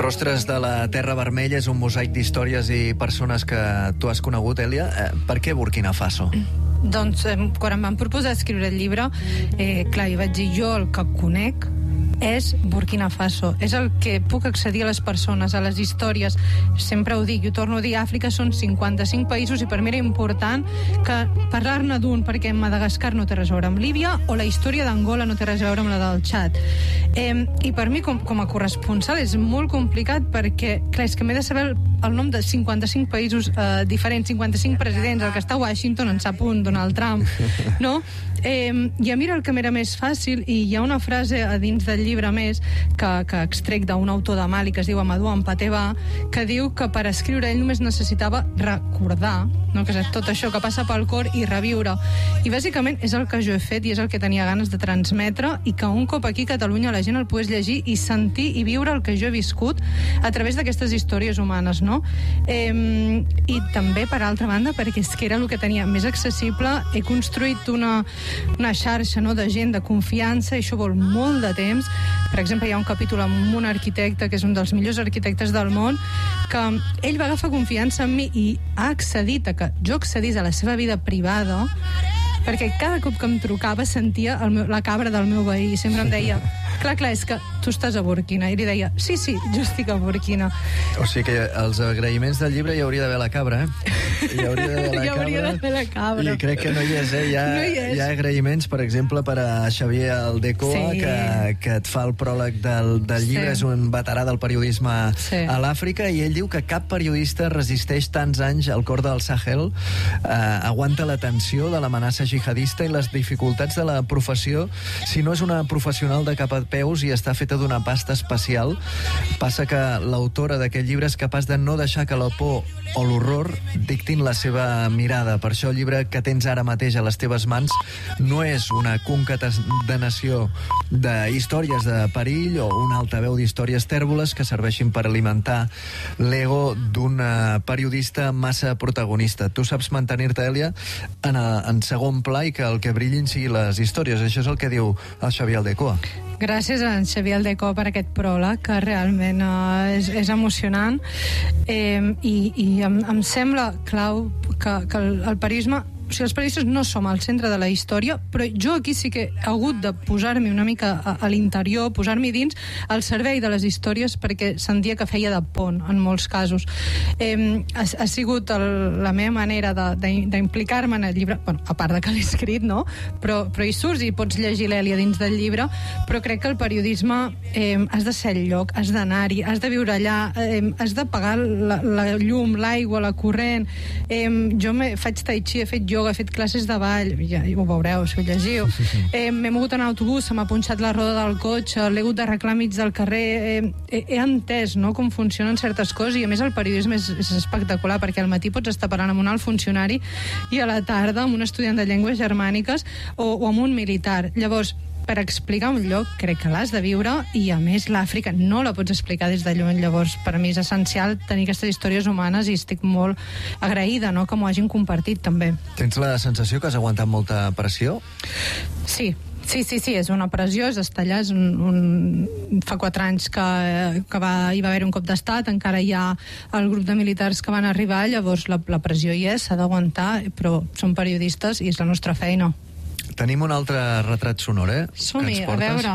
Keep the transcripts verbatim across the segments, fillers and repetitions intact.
Rostres de la Terra Vermella és un mosaic d'històries i persones que tu has conegut, Èlia. Eh, per què Burkina Faso? Doncs eh, quan em van proposar escriure el llibre, eh, clar, jo vaig dir, jo el que conec és Burkina Faso, és el que puc accedir a les persones, a les històries. Sempre ho dic, jo torno a dir, Àfrica són cinquanta-cinc països i per mi era important que parlar-ne d'un, perquè Madagascar no té res a veure amb Líbia o la història d'Angola no té res a veure amb la del Txad. Eh, I per mi, com, com a corresponsal, és molt complicat perquè, clar, és que m'he de saber el, el nom de cinquanta-cinc països eh, diferents, cinquanta-cinc presidents, el que està a Washington en sap un, Donald Trump, no? Eh, I a mi era el que m'era més fàcil, i hi ha una frase a dins del llibre més que, que extrec d'un autor de Mali que es diu Amadou Ampateba, que diu que per escriure ell només necessitava recordar, no? Que és tot això que passa pel cor, i reviure. I bàsicament és el que jo he fet i és el que tenia ganes de transmetre, i que un cop aquí a Catalunya la gent el pogués llegir i sentir i viure el que jo he viscut a través d'aquestes històries humanes, no? Eh, I també, per altra banda, perquè és que era el que tenia més accessible, he construït una una xarxa, no, de gent de confiança, i això vol molt de temps. Per exemple, hi ha un capítol amb un arquitecte que és un dels millors arquitectes del món, que ell va agafar confiança en mi i ha accedit a que jo accedís a la seva vida privada, perquè cada cop que em trucava sentia el meu, la cabra del meu veí, i sempre em deia, clar, clar, és que tu estàs a Burkina. I li deia, sí, sí, jo estic a Burkina. O sigui que els agraïments del llibre hi hauria d'haver la cabra, eh? Hi hauria d'haver la, hi hauria d'haver la cabra. I crec que no hi és, eh? Hi ha, no hi, és. Hi ha agraïments, per exemple, per a Xavier Aldecoa, sí. que, que et fa el pròleg del, del llibre, sí. És un veterà del periodisme sí. a l'Àfrica, i ell diu que cap periodista resisteix tants anys al cor del Sahel, eh, aguanta la tensió de l'amenaça jihadista i les dificultats de la professió si no és una professional de cap a peus i està feta d'una pasta especial. Passa que l'autora d'aquest llibre és capaç de no deixar que la por o l'horror dictin la seva mirada. Per això el llibre que tens ara mateix a les teves mans no és una concatenació d'històries de perill o un altaveu d'històries tèrboles que serveixin per alimentar l'ego d'un periodista massa protagonista. Tu saps mantenir-te, Èlia, en, en segon pla, i que el que brillin siguin les històries. Això és el que diu el Xavier Aldecoa. Gràcies a en Xavier Aldecoa per aquest pròleg, que realment eh, és, és emocionant, eh, i, i em, em sembla clau que, que el, el periodisme, o sigui, els periodistes no som al centre de la història, però jo aquí sí que he hagut de posar-m'hi una mica a, a l'interior, posar-m'hi dins al servei de les històries, perquè sentia que feia de pont en molts casos. Eh, ha, ha sigut el, la meva manera d'implicar-me en el llibre, bueno, a part de que l'he escrit, no? Però, però hi surts i pots llegir l'Èlia dins del llibre, però crec que el periodisme eh, has de ser el lloc, has d'anar-hi, has de viure allà, eh, has de pagar la, la llum, l'aigua, la corrent. Eh, jo me, faig tai chi, he fet yoga, he fet classes de ball, ja ho veureu si ho llegiu. Eh, M'he mogut en autobús, se m'ha punxat la roda del cotxe, l'he hagut d'arreglar mig del carrer, eh, he, he entès, no?, com funcionen certes coses, i a més el periodisme és, és espectacular, perquè al matí pots estar parlant amb un alt funcionari i a la tarda amb un estudiant de llengües germàniques o, o amb un militar. Llavors, per explicar un lloc crec que l'has de viure, i a més l'Àfrica no la pots explicar des de lluny. Llavors per mi és essencial tenir aquestes històries humanes, i estic molt agraïda, no?, que m'ho hagin compartit també. Tens la sensació que has aguantat molta pressió? Sí, Sí, sí, sí, és una pressió, és estar allà, és un, un... fa quatre anys que, que va, hi va haver un cop d'estat, encara hi ha el grup de militars que van arribar, llavors la, la pressió hi és, s'ha d'aguantar, però som periodistes i és la nostra feina. Tenim un altre retrat sonor, eh? Som-hi, a veure.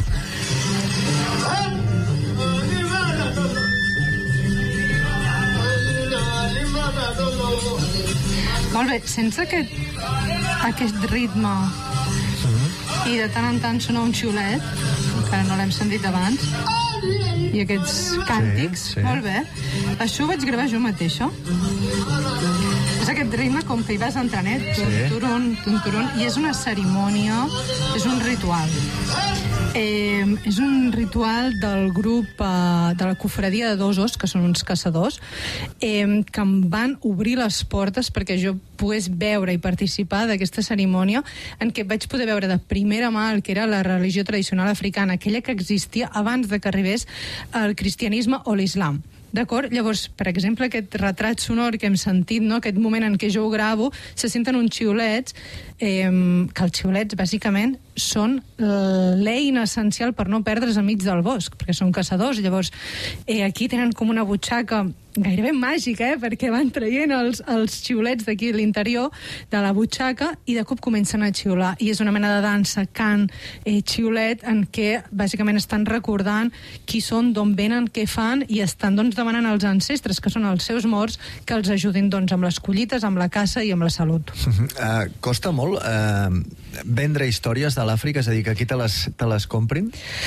Molt bé, sense aquest, aquest ritme i de tant en tant sona un xiulet, encara no l'hem sentit abans, i aquests càntics, sí, sí. Molt bé. Això ho vaig gravar jo mateixa. És aquest ritme com que hi vas entranet, tunturun, tunturun, i és una cerimònia, és un ritual. Eh, és un ritual del grup eh, de la cofradia de Dosos, que són uns caçadors, eh, que em van obrir les portes perquè jo pogués veure i participar d'aquesta cerimònia, en què vaig poder veure de primera mà el que era la religió tradicional africana, aquella que existia abans de que arribés el cristianisme o l'islam. D'acord? Llavors, per exemple, aquest retrat sonor que hem sentit, no?, aquest moment en què jo ho gravo, se senten uns xiulets, eh, que els xiulets, bàsicament, són l'eina essencial per no perdre's enmig del bosc, perquè són caçadors. Llavors, eh, aquí tenen com una butxaca gairebé màgica, eh? Perquè van traient els, els xiulets d'aquí a l'interior de la butxaca i de cop comencen a xiular. I és una mena de dansa, cant, eh, xiulet, en què bàsicament estan recordant qui són, d'on venen, què fan, i estan doncs, demanant als ancestres, que són els seus morts, que els ajudin doncs, amb les collites, amb la caça i amb la salut. Uh, costa molt uh, vendre històries de l'Àfrica, és a dir, que aquí te les, te les comprin?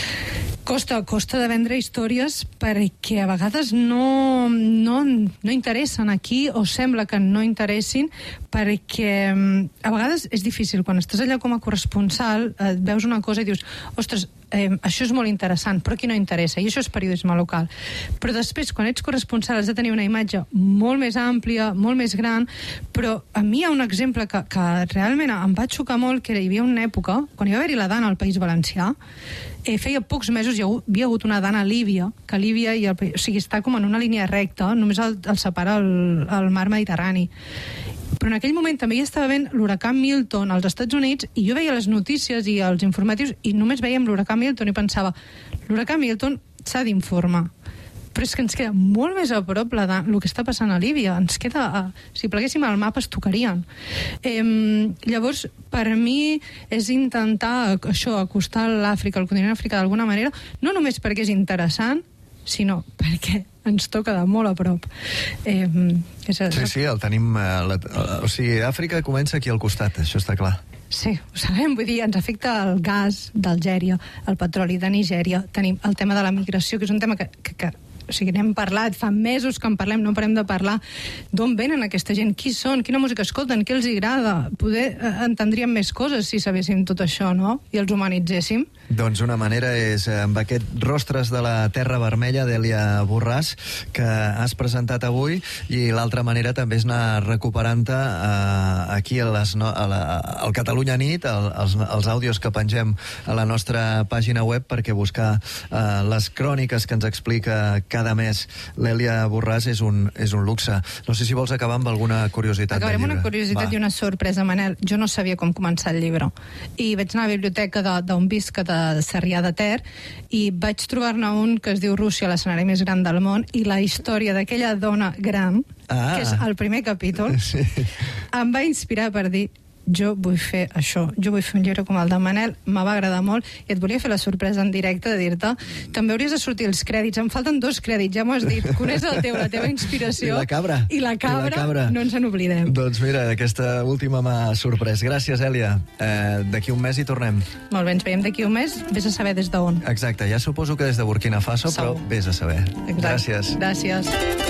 Costa, costa de vendre històries perquè a vegades no, no, no interessen aquí, o sembla que no interessin, perquè a vegades és difícil. Quan estàs allà com a corresponsal, eh, veus una cosa i dius, ostres, eh, això és molt interessant, però aquí no interessa, i això és periodisme local. Però després, quan ets corresponsal, has de tenir una imatge molt més àmplia, molt més gran, però a mi hi ha un exemple que, que realment em va xocar molt, que hi havia una època, quan hi va haver-hi la Dana al País Valencià, eh, feia pocs mesos hi havia hagut una Dana a Líbia, que Líbia i el, o sigui, està com en una línia recta, només el, el separa el, el mar Mediterrani. Però en aquell moment també hi estava havent l'huracà Milton als Estats Units, i jo veia les notícies i els informatius i només veiem l'huracà Milton i pensava, l'huracà Milton s'ha d'informar, però és que ens queda molt més a prop la de, el que està passant a Líbia. Ens queda, uh, si pleguéssim el mapa es tocarien. Eh, llavors, per mi és intentar això, acostar l'Àfrica, el continent africà d'alguna manera, no només perquè és interessant, sinó perquè ens toca de molt a prop. Eh, és, sí, sí, el tenim... Eh, la, o sigui, Àfrica comença aquí al costat, això està clar. Sí, ho sabem, vull dir, ens afecta el gas d'Algèria, el petroli de Nigèria, tenim el tema de la migració, que és un tema que, que, que o sigui, n'hem parlat, fa mesos que en parlem, no parem de parlar d'on venen aquesta gent, qui són, quina música escolten, què els agrada. Poder eh, entendríem més coses si sabéssim tot això, no? I els humanitzéssim. Doncs una manera és amb aquest Rostres de la Terra Vermella d'Èlia Borràs, que has presentat avui, i l'altra manera també és anar recuperant-te eh, aquí a les no, a la, al Catalunya Nit, el, els, els àudios que pengem a la nostra pàgina web, perquè buscar eh, les cròniques que ens explica cada mes l'Èlia Borràs és un, és un luxe. No sé si vols acabar amb alguna curiositat Acabarem del llibre. Una curiositat Va. I una sorpresa, Manel. Jo no sabia com començar el llibre. I vaig anar a la biblioteca d'on visc, de Sarrià de Ter, i vaig trobar-ne un que es diu Rússia, l'escenari més gran del món, i la història d'aquella dona gran, ah. que és el primer capítol, sí. em va inspirar per dir, jo vull fer això, jo vull fer un llibre com el de Manel, me va agradar molt, i et volia fer la sorpresa en directe de dir-te, també hauries de sortir els crèdits, em falten dos crèdits, ja m'ho has dit, coneix el teu, la teva inspiració. I la cabra. I la cabra, I la cabra. No ens en oblidem. Doncs mira, aquesta última m'ha sorprès. Gràcies, Èlia. Eh, d'aquí un mes hi tornem. Molt bé, ens veiem d'aquí un mes, vés a saber des d'on. Exacte, ja suposo que des de Burkina Faso, Segur. Però vés a saber. Exacte. Gràcies. Gràcies.